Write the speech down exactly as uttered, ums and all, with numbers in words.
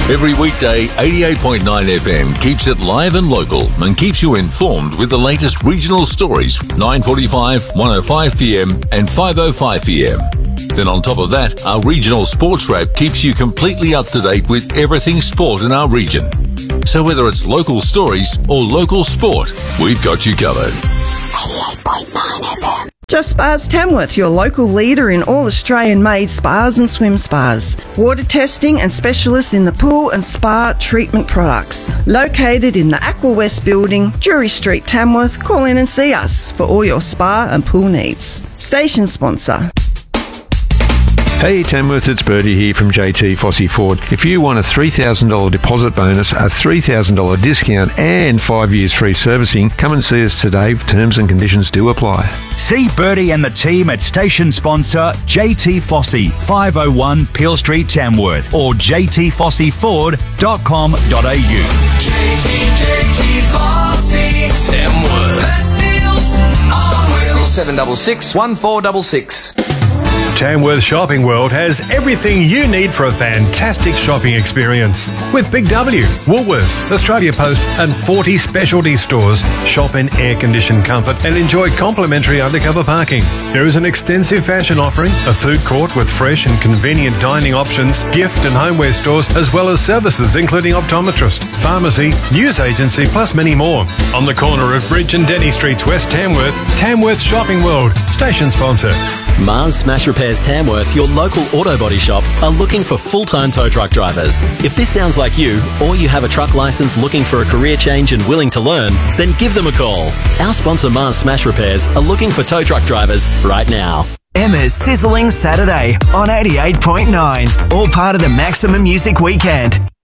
Every weekday, eighty-eight point nine F M keeps it live and local and keeps you informed with the latest regional stories, nine forty-five, one oh five p m and five oh five p m. Then on top of that, our regional sports wrap keeps you completely up to date with everything sport in our region. So whether it's local stories or local sport, we've got you covered. eighty-eight point nine F M. Just Spas Tamworth, your local leader in all Australian-made spas and swim spas. Water testing and specialists in the pool and spa treatment products. Located in the Aqua West building, Drury Street, Tamworth. Call in and see us for all your spa and pool needs. Station sponsor. Hey Tamworth, it's Bertie here from J T Fossey Ford. If you want a three thousand dollars deposit bonus, a three thousand dollars discount and five years free servicing, come and see us today. Terms and conditions do apply. See Bertie and the team at station sponsor J T Fossey, five oh one Peel Street, Tamworth, or j t fossey ford dot com dot a u. J T, J T Fossey, Tamworth. Best deals on wheels. seven six six, one four six six. Tamworth Shopping World has everything you need for a fantastic shopping experience. With Big W, Woolworths, Australia Post and forty specialty stores, shop in air-conditioned comfort and enjoy complimentary undercover parking. There is an extensive fashion offering, a food court with fresh and convenient dining options, gift and homeware stores, as well as services including optometrist, pharmacy, news agency, plus many more. On the corner of Bridge and Denny Streets, West Tamworth, Tamworth Shopping World, station sponsor. Mars Smash Repairs Tamworth, your local auto body shop, are looking for full-time tow truck drivers. If this sounds like you, or you have a truck licence looking for a career change and willing to learn, then give them a call. Our sponsor Mars Smash Repairs are looking for tow truck drivers right now. Emma's Sizzling Saturday on eighty-eight point nine, all part of the Maximum Music Weekend.